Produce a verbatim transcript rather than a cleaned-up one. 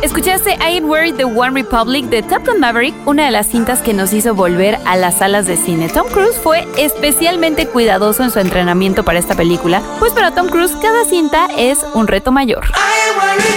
Escuchaste I Ain't Worried de One Republic de Top Gun Maverick, una de las cintas que nos hizo volver a las salas de cine. Tom Cruise fue especialmente cuidadoso en su entrenamiento para esta película, pues para Tom Cruise cada cinta es un reto mayor.